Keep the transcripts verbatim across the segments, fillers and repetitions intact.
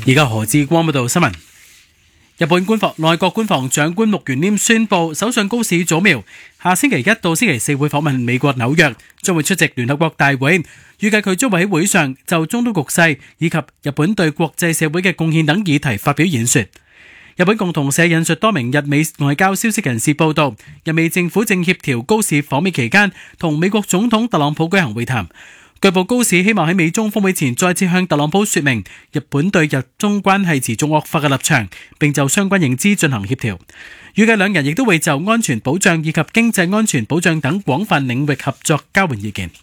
而家何志光報道新聞。日本官房內閣官房長官木原稔宣布，首相高市早苗下星期一到星期四會訪問美國紐約，將會出席聯合國大會。預計佢將會喺會上就中東局勢以及日本對國際社會嘅貢獻等議題發表演說。日本共同社引述多名日美外交消息人士報道，日美政府正協調高市訪美期間同美國總統特朗普舉行會談。據報高市希望喺美中峰會前再次向特朗普說明日本對日中關係持續惡化嘅立場，並就相關認知進行協調。預計兩人亦都會就安全保障以及經濟安全保障等廣泛領域合作交換意見。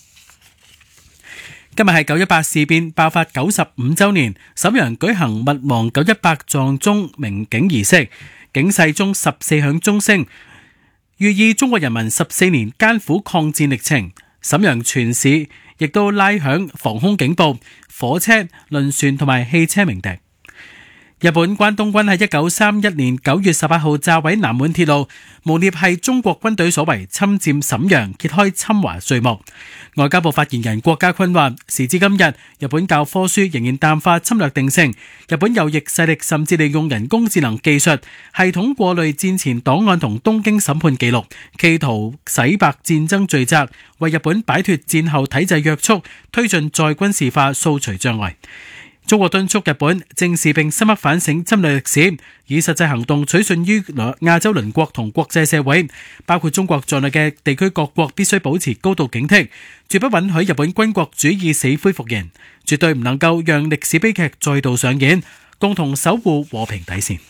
今日係九一八事變爆發九十五週年，瀋陽舉行勿忘九一八撞鐘鳴警儀式，警世鐘十四響鐘聲，寓意中國人民十四年艱苦抗戰歷程。瀋陽全市亦都拉響防空警報，火車、輪船同埋汽車鳴笛。日本關東軍喺一九三一年九月十八號炸毀南滿鐵路，誣衊係中國軍隊所為，侵佔瀋陽，揭開侵華序幕。外交部發言人郭家坤話：時至今日，日本教科書仍然淡化侵略定性，日本右翼勢力甚至利用人工智能技術系統過濾戰前檔案同東京審判記錄，企圖洗白戰爭罪責，為日本擺脫戰後體制約束，推進再軍事化，掃除障礙。中國敦促日本正視並深刻反省侵略歷史，以實際行動取信於亞洲鄰國同國際社會，包括中國在內嘅地區各國必須保持高度警惕，絕不允許日本軍國主義死灰復燃，絕對唔能夠讓歷史悲劇再度上演，共同守護和平底線。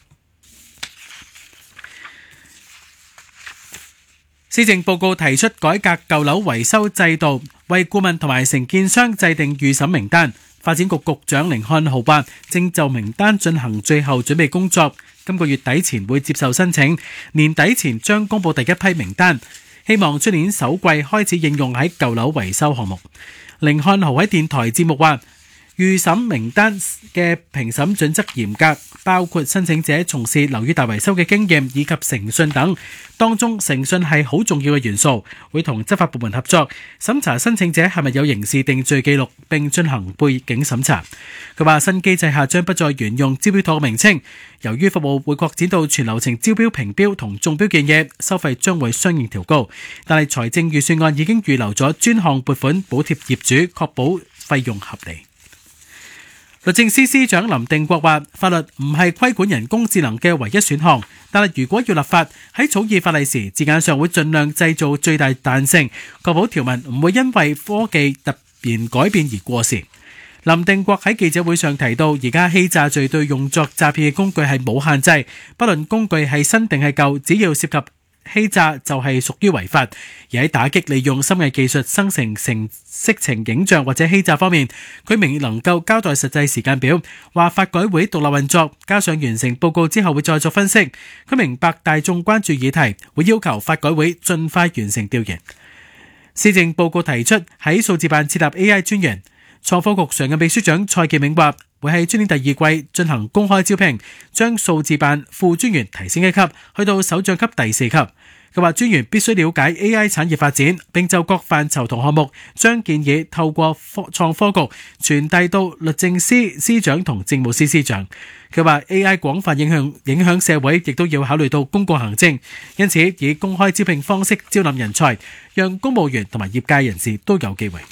施政報告提出改革舊樓維修制度，為顧問同埋承建商制定預審名單。發展局局長甯漢豪話，正就名單進行最後準備工作，今個月底前會接受申請，年底前將公布第一批名單，希望出年首季開始應用喺舊樓維修項目。甯漢豪喺電台節目話，預審名單嘅評審準則嚴格，包括申請者從事樓宇大維修嘅經驗以及誠信等，當中誠信係好重要嘅元素，會同執法部門合作審查申請者係咪有刑事定罪記錄，並進行背景審查。佢話新機制下將不再沿用招標妥名稱，由於服務會擴展到全流程招標評標同中標建議，收費將會相應調高，但係財政預算案已經預留咗專項撥款補貼業主，確保費用合理。律政司司長林定國話，法律唔係規管人工智能嘅唯一選項，但係如果要立法，喺草擬法例時，字眼上會盡量製造最大彈性，確保條文唔會因為科技突然改變而過時。林定國喺記者會上提到，而家欺詐罪對用作詐騙嘅工具係冇限制，不論工具係新定係舊，只要涉及欺詐就係屬於違法。而喺打擊利用深偽技術生成成色情影像或者欺詐方面，佢未能夠交代實際時間表，話法改會獨立運作，加上完成報告之後會再作分析。佢明白大眾關注議題，會要求法改會盡快完成調研。施政報告提出喺數字辦設立 A I 專員，創科局常任秘書長蔡建銘話，會喺今年第二季進行公開招聘，將數字辦副專員提升一級，去到首長級第四級。佢話專員必須了解 A I 產業發展，並就各範疇同項目將建議透過科創科局傳遞到律政司司長同政務司司長。佢話 A I 廣泛影響影響社會，亦都要考慮到公共行政，因此以公開招聘方式招攬人才，讓公務員同埋業界人士都有機會。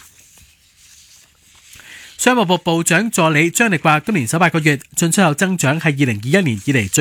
商務部部長助理張力話，今年首八個月進出口增長係二零二一年以嚟最